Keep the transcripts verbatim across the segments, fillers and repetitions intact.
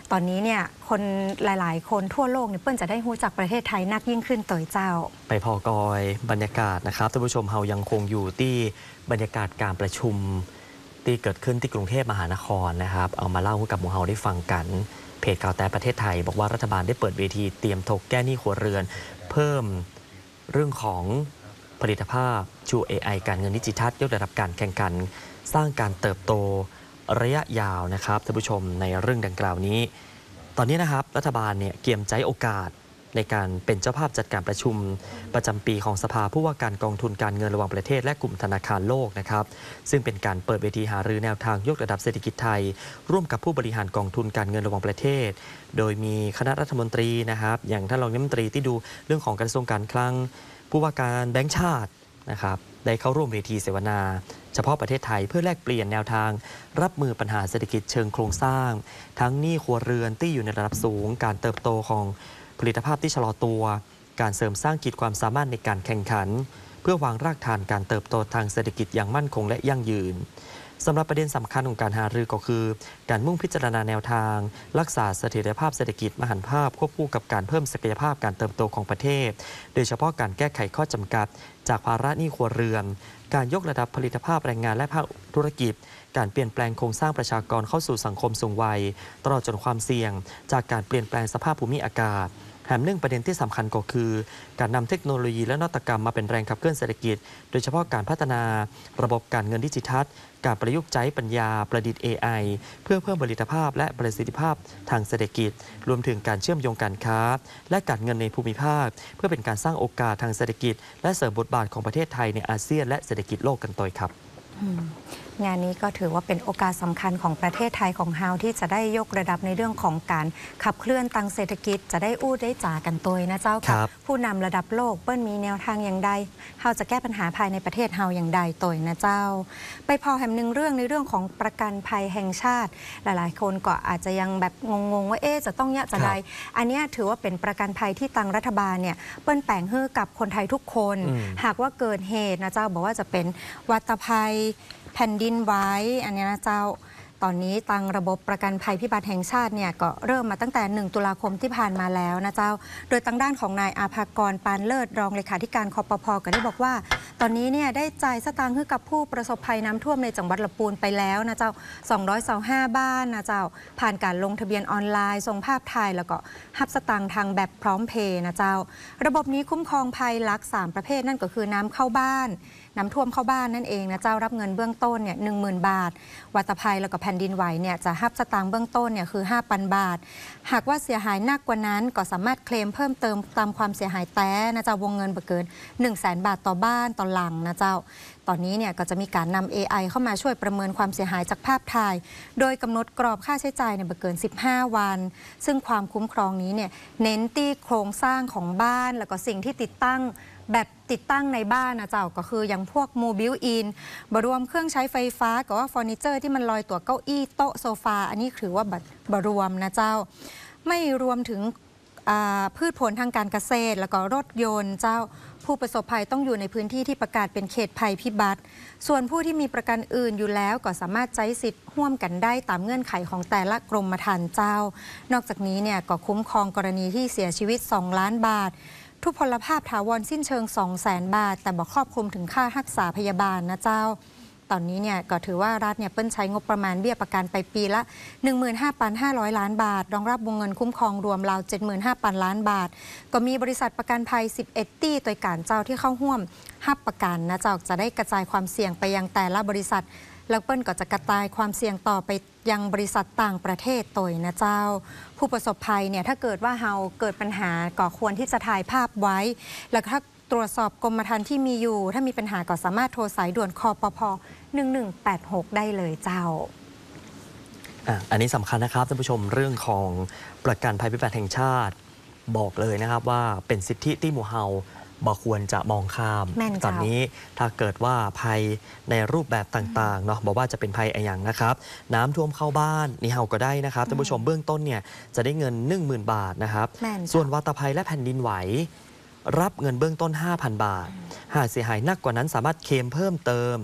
ตอนนี้เนี่ยคนหลายๆคนทั่วโลกเนี่ยเปิ้ลจะได้รู้จักประเทศไทยนักยิ่งขึ้นต่อยเจ้าไปพอกอยบรรยากาศนะครับท่านผู้ชมเฮายังคงอยู่ที่บรรยากาศการประชุมที่เกิดขึ้นที่กรุงเทพมหานครนะครับเอามาเล่าให้กับหมู่เฮาได้ฟังกันเพจข่าวแต่ประเทศไทยบอกว่ารัฐบาลได้เปิดเวทีเตรียมถกแก้หนี้ครัวเรือนเพิ่มเรื่องของผลิตภาพชู เอ ไอ การเงินดิจิทัลยกระดับการแข่งขันสร้างการเติบโตระยะยาวนะครับท่านผู้ชมในเรื่องดังกล่าวนี้ตอนนี้นะครับรัฐบาลเนี่ยเกี่ยมใจโอกาสในการเป็นเจ้าภาพจัดการประชุมประจำปีของสภาผู้ว่าการกองทุนการเงินระหว่างประเทศและกลุ่มธนาคารโลกนะครับซึ่งเป็นการเปิดเวทีหารือแนวทางยกระดับเศรษฐกิจไทยร่วมกับผู้บริหารกองทุนการเงินระหว่างประเทศโดยมีคณะรัฐมนตรีนะครับอย่างท่านรองนายกรัฐมนตรีที่ดูเรื่องของกระทรวงการคลังผู้ว่าการแบงก์ชาตินะครับได้เข้าร่วมเวทีเสวนาเฉพาะประเทศไทยเพื่อแลกเปลี่ยนแนวทางรับมือปัญหาเศรษฐกิจเชิงโครงสร้างทั้งหนี้ครัวเรือนที่อยู่ในระดับสูงการเติบโตของผลิตภาพที่ชะลอตัวการเสริมสร้างขีดความสามารถในการแข่งขันเพื่อวางรากฐานการเติบโตทางเศรษฐกิจอย่างมั่นคงและยั่งยืนสำหรับประเด็นสำคัญของการหารือก็คือการมุ่งพิจารณาแนวทางรักษาเสถียรภาพเศรษฐกิจมหันต์ภาพควบคู่กับการเพิ่มศักยภาพการเติบโตของประเทศโดยเฉพาะการแก้ไขข้อจำกัดจากภาระหนี้ครัวเรือนการยกระดับผลิตภาพแรงงานและภาคธุรกิจการเปลี่ยนแปลงโครงสร้างประชากรเข้าสู่สังคมสูงวัยตลอดจนความเสี่ยงจากการเปลี่ยนแปลงสภาพภูมิอากาศแถมเรื่องประเด็นที่สำคัญก็คือการนำเทคโนโลยีและนวัตกรรมมาเป็นแรงขับเคลื่อนเศรษฐกิจโดยเฉพาะการพัฒนาระบบการเงินดิจิทัลการประยุกต์ใช้ปัญญาประดิษฐ์ เอ ไอ เพื่อเพิ่มผลิตภาพและประสิทธิภาพทางเศรษฐกิจรวมถึงการเชื่อมโยงการค้าและการเงินในภูมิภาคเพื่อเป็นการสร้างโอกาสทางเศรษฐกิจและเสริมบทบาทของประเทศไทยในอาเซียนและเศรษฐกิจโลกกันต่อครับงานนี้ก็ถือว่าเป็นโอกาสสำคัญของประเทศไทยของเฮาที่จะได้ยกระดับในเรื่องของการขับเคลื่อนทางเศรษฐกิจจะได้อู้ได้จ่ากันตัวนะเจ้าค่ะผู้นำระดับโลกเปิ้ลมีแนวทางอย่างใดเฮาจะแก้ปัญหาภายในประเทศเฮาอย่างใดตัวนะเจ้าไปพอแห่งหนึ่งเรื่องในเรื่องของประกันภัยแห่งชาติหลายๆคนก็อาจจะยังแบบงงๆว่าเอ๊ะจะต้องยะจะใดอันนี้ถือว่าเป็นประกันภัยที่ตังรัฐบาลเนี่ยเปิ้ลแปลงให้กับคนไทยทุกคนหากว่าเกิดเหตุนะเจ้าบอกว่าจะเป็นวัตภัยแผ่นดินไหวอันนี้นะเจ้าตอนนี้ตังระบบประกันภัยพิบัติแห่งชาติเนี่ยก็เริ่มมาตั้งแต่หนึ่งตุลาคมที่ผ่านมาแล้วนะเจ้าโดยทางด้านของนายอาภากรปานเลิศรองเลขาธิการคปภ.ก็ได้บอกว่าตอนนี้เนี่ยได้จ่ายสตางค์ให้กับผู้ประสบภัยน้ำท่วมในจังหวัดลำพูนไปแล้วนะเจ้าสองร้อยยี่สิบห้าบ้านนะเจ้าผ่านการลงทะเบียนออนไลน์ส่งภาพถ่ายแล้วก็หับสตางค์ทางแบบพร้อมเพย์นะเจ้าระบบนี้คุ้มครองภัยหลักสามประเภทนั่นก็คือน้ำเข้าบ้านน้ำท่วมเข้าบ้านนั่นเองนะเจ้ารับเงินเบื้องต้นเนี่ยหนึ่งหมื่นบาทวัตภัยแล้วก็แผ่นดินไหวเนี่ยจะหับสตางค์เบื้องต้นเนี่ยคือ ห้าพัน บาทหากว่าเสียหายหนักกว่านั้นก็สามารถเคลมเพิ่มเติมตามความเสียหายแต้นะเจ้าวงเงินบ่เกิน หนึ่งแสน บาทต่อบ้านต่อหลังนะเจ้าตอนนี้เนี่ยก็จะมีการนำ เอ ไอ เข้ามาช่วยประเมินความเสียหายจากภาพถ่ายโดยกำหนดกรอบค่าใช้จ่ายเนี่ยบ่เกินสิบห้าวันซึ่งความคุ้มครองนี้เนี่ยเน้นที่โครงสร้างของบ้านแล้วก็สิ่งที่ติดตั้งแบบติดตั้งในบ้านนะเจ้าก็คืออย่างพวกโมบิลอินบรวมเครื่องใช้ไฟฟ้ากับว่าเฟอร์นิเจอร์ที่มันลอยตัวเก้าอี้โต๊ะโซฟาอันนี้ถือว่าบรวมนะเจ้าไม่รวมถึงพืชผลทางการเกษตรแล้วก็รถยนต์เจ้าผู้ประสบภัยต้องอยู่ในพื้นที่ที่ประกาศเป็นเขตภัยพิบัติส่วนผู้ที่มีประกันอื่นอยู่แล้วก็สามารถใช้สิทธิ์ร่วมกันได้ตามเงื่อนไขของแต่ละกรมธรรม์เจ้านอกจากนี้เนี่ยก็คุ้มครองกรณีที่เสียชีวิตสองล้านบาททุพพลภาพถาวรสิ้นเชิง สองแสน บาทแต่บอกครอบคลุมถึงค่ารักษาพยาบาลนะเจ้าตอนนี้เนี่ยก็ถือว่ารัฐเนี่ยเปิ้ลใช้งบประมาณเบี้ยประกันไปปีละ หนึ่งหมื่นห้าพันห้าร้อย ล้านบาทรองรับวงเงินคุ้มครองรวมราว เจ็ดหมื่นห้าพัน ล้านบาทก็มีบริษัทประกันภัยสิบเอ็ดตี้ตัวการเจ้าที่เข้าร่วมหับประกันนะเจ้าจะได้กระจายความเสี่ยงไปยังแต่ละบริษัทแล้วเปิ้ลก็จะกระจายความเสี่ยงต่อไปยังบริษัทต่างประเทศตัวนะเจ้าผู้ประสบภัยเนี่ยถ้าเกิดว่าเฮาเกิดปัญหาก็ควรที่จะถ่ายภาพไว้แล้วถ้าตรวจสอบกรมธรรม์ที่มีอยู่ถ้ามีปัญหาก็สามารถโทรสายด่วนคปภ.หนึ่งหนึ่งแปดหกได้เลยเจ้าอ่ะอันนี้สำคัญนะครับท่านผู้ชมเรื่องของประกันภัยพิบัติแห่งชาติบอกเลยนะครับว่าเป็นสิทธิที่หมู่เฮาบ่ควรจะมองข้ามตอนนี้ถ้าเกิดว่าภัยในรูปแบบต่างๆเนาะบอกว่าจะเป็นภัยอะไรอย่างนะครับน้ำท่วมเข้าบ้านนี่เฮาก็ได้นะครับท่านผู้ชมเบื้องต้นเนี่ยจะได้เงิน หนึ่งหมื่น บาทนะครับส่วนวัตภัยและแผ่นดินไหวรับเงินเบื้องต้น ห้าพัน บาทหากเสียหายหนักกว่านั้นสามารถเคลมเพิ่มเติม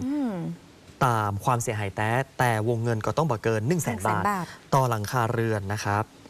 ตามความเสียหายแต่แต่วงเงินก็ต้องบ่เกิน หนึ่งแสน บาทต่อหลังคาเรือนนะครับ